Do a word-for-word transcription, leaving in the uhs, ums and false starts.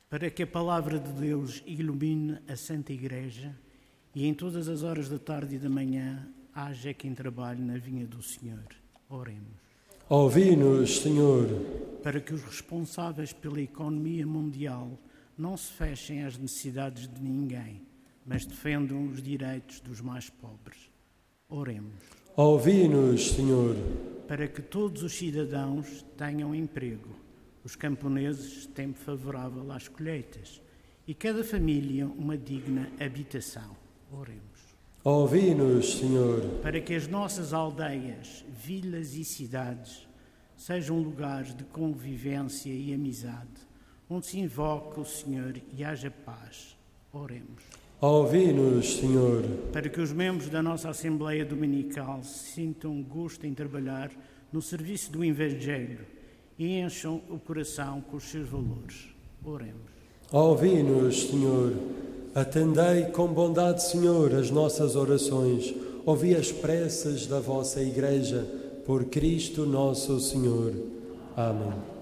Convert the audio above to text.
para que a palavra de Deus ilumine a Santa Igreja e em todas as horas da tarde e da manhã haja quem trabalhe na vinha do Senhor. Oremos. Ouvi-nos, Senhor. Para que os responsáveis pela economia mundial não se fechem às necessidades de ninguém, mas defendam os direitos dos mais pobres. Oremos. Ouvi-nos, Senhor. Para que todos os cidadãos tenham emprego, os camponeses tempo favorável às colheitas e cada família uma digna habitação. Oremos. Ouvi-nos, Senhor. Para que as nossas aldeias, vilas e cidades sejam lugares de convivência e amizade, onde se invoca o Senhor e haja paz. Oremos. Ouvi-nos, Senhor. Para que os membros da nossa Assembleia Dominical sintam gosto em trabalhar no serviço do Evangelho e encham o coração com os seus valores. Oremos. Ouvi-nos, Senhor. Atendei com bondade, Senhor, as nossas orações. Ouvi as preces da vossa Igreja, por Cristo nosso Senhor. Amém.